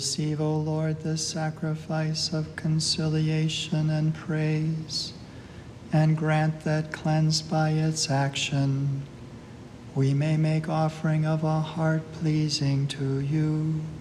Receive, O Lord, the sacrifice of conciliation and praise, and grant that, cleansed by its action, we may make offering of a heart pleasing to you.